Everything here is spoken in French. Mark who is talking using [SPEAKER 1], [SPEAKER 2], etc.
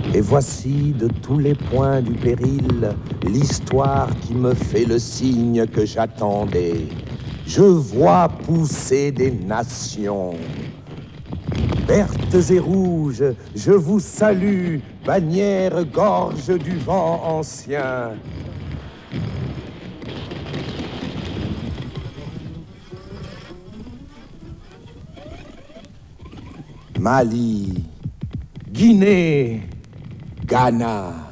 [SPEAKER 1] Et voici de tous les points du péril l'histoire qui me fait le signe que j'attendais. Je vois pousser des nations. Vertes et rouges, je vous salue, bannière gorge du vent ancien. Mali, Guinée, Ghana.